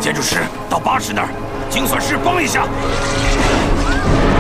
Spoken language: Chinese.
建筑师到8池那儿，精算师帮一下。